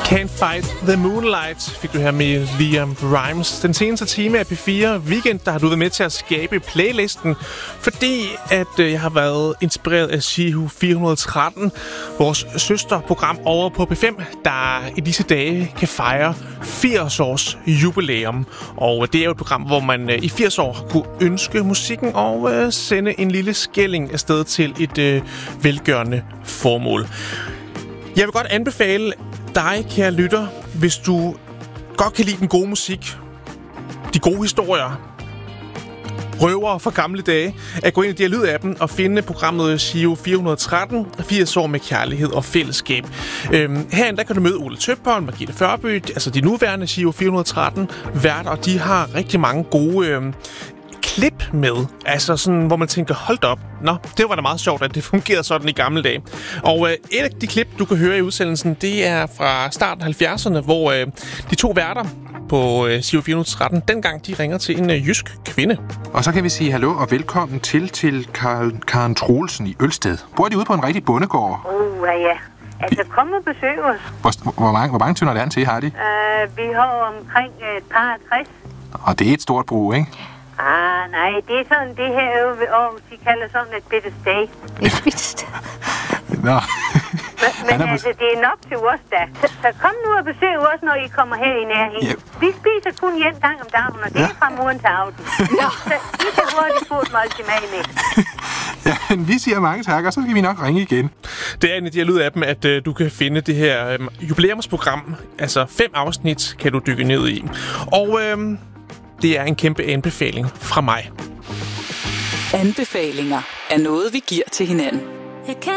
Can't Fight the Moonlight fik du her med Liam Rimes. Den seneste time af P4 Weekend, der har du været med til at skabe playlisten, fordi at jeg har været inspireret af Shihu 413, vores søsterprogram over på P5, der i disse dage kan fejre 80 års jubilæum. Og det er jo et program, hvor man i 80 år har kunne ønske musikken og sende en lille skilling afsted til et velgørende formål. Jeg vil godt anbefale dig, kære lytter, hvis du godt kan lide den gode musik, de gode historier, røvere fra gamle dage, at gå ind i de her lydappen og finde programmet Shihu 413, 80 år med kærlighed og fællesskab. Herinde der kan du møde Ole Tøpholm, Margrethe Førby, altså de nuværende Shihu 413 værter, og de har rigtig mange gode klip med, altså sådan, hvor man tænker, hold op, det var da meget sjovt, at det fungerede sådan i gamle dage. Og et af de klip, du kan høre i udsendelsen, det er fra starten af 70'erne, hvor de to værter på Shihu 413, dengang de ringer til en jysk kvinde. Og så kan vi sige hallo og velkommen til Karen Troelsen i Ølsted. Bor de ude på en rigtig bondegård? Ja. Altså, kom og besøg os. Hvor mange tønder land til har de? Vi har omkring et par 60. Og det er et stort brug, ikke? Nej, det er sådan, det her øve ved Aarhus, de kalder sådan et bitte sted. Et bitte sted. Nå. Men altså, det er nok til os, da. Så kom nu og besøg os, når I kommer her i nærheden. Yep. Vi spiser kun en gang om dagen, og det er fra morgen til aften. Så I kan hurtigt få et måltid mad med. Ja, men vi siger mange tak, og så kan vi nok ringe igen. Det er en af de her lydappen, at du kan finde det her jubilæumsprogram. Altså 5 afsnit kan du dykke ned i. Og det er en kæmpe anbefaling fra mig. Anbefalinger er noget, vi giver til hinanden.